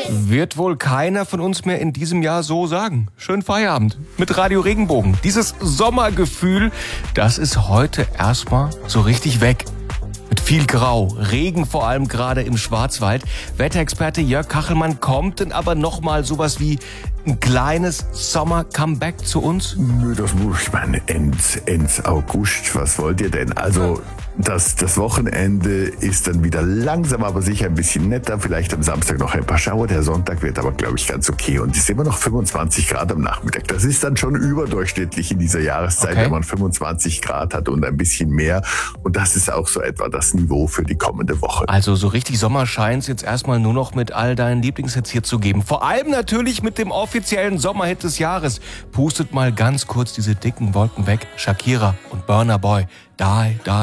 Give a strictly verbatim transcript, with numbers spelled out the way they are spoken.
Wird wohl keiner von uns mehr in diesem Jahr so sagen. Schönen Feierabend mit Radio Regenbogen. Dieses Sommergefühl, das ist heute erstmal so richtig weg. Mit viel Grau, Regen vor allem gerade im Schwarzwald. Wetterexperte Jörg Kachelmann, kommt denn aber nochmal sowas wie ein kleines Sommer-Comeback zu uns? Nö, das muss ich meine, Ends, Ends August, was wollt ihr denn? Also das, das Wochenende ist dann wieder langsam, aber sicher ein bisschen netter. Vielleicht am Samstag noch ein paar Schauer. Der Sonntag wird aber, glaube ich, ganz okay. Und es ist immer noch fünfundzwanzig Grad am Nachmittag. Das ist dann schon überdurchschnittlich in dieser Jahreszeit, Okay. wenn man fünfundzwanzig Grad hat und ein bisschen mehr. Und das ist auch so etwa das Niveau für die kommende Woche. Also so richtig Sommer scheint es jetzt erstmal nur noch mit all deinen Lieblingshits hier zu geben. Vor allem natürlich mit dem offiziellen Sommerhit des Jahres. Pustet mal ganz kurz diese dicken Wolken weg. Shakira und Burna Boy. Die, die.